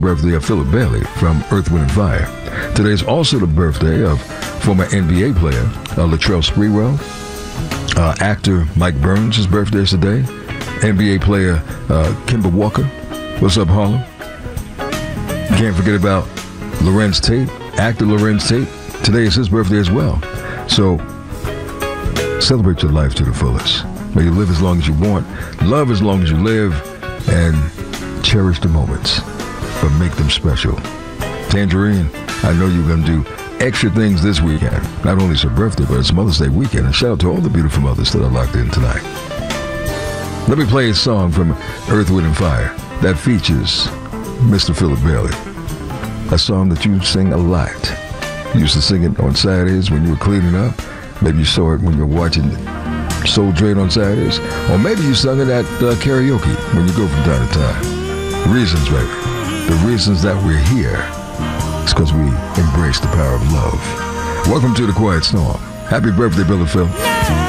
birthday of Philip Bailey from Earth, Wind & Fire. Today is also the birthday of former NBA player Latrell Sprewell. Actor Mike Burns, his birthday is today. NBA player Kemba Walker. What's up, Harlem? Can't forget about Lorenz Tate, actor Lorenz Tate. Today is his birthday as well. So celebrate your life to the fullest. May you live as long as you want, love as long as you live, and cherish the moments, but make them special. Tangerine, I know you're going to do extra things this weekend. Not only is her birthday, but it's Mother's Day weekend. And shout out to all the beautiful mothers that are locked in tonight. Let me play a song from Earth, Wind & Fire that features Mr. Philip Bailey. A song that you sing a lot. You used to sing it on Saturdays when you were cleaning up. Maybe you saw it when you were watching Soul Train on Saturdays. Or maybe you sung it at karaoke when you go from time to time. Reasons, baby. The reasons that we're here is because we embrace the power of love. Welcome to the Quiet Storm. Happy birthday, Billy Phil.